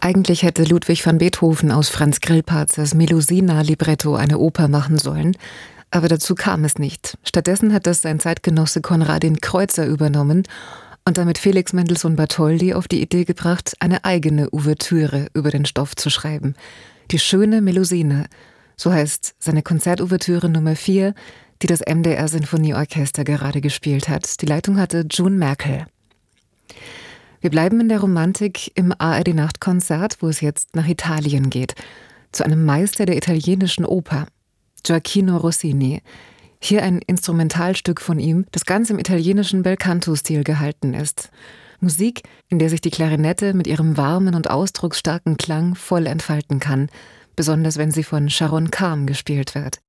Eigentlich hätte Ludwig van Beethoven aus Franz Grillparzers Melusina-Libretto eine Oper machen sollen, aber dazu kam es nicht. Stattdessen hat das sein Zeitgenosse Konradin Kreutzer übernommen und damit Felix Mendelssohn Bartholdy auf die Idee gebracht, eine eigene Ouvertüre über den Stoff zu schreiben. Die schöne Melusine, so heißt seine Konzertouvertüre Nummer 4, die das MDR-Sinfonieorchester gerade gespielt hat. Die Leitung hatte June Merkel. Wir bleiben in der Romantik im ARD-Nachtkonzert, wo es jetzt nach Italien geht, zu einem Meister der italienischen Oper, Gioacchino Rossini. Hier ein Instrumentalstück von ihm, das ganz im italienischen Belcanto-Stil gehalten ist. Musik, in der sich die Klarinette mit ihrem warmen und ausdrucksstarken Klang voll entfalten kann, besonders wenn sie von Sharon Kahn gespielt wird.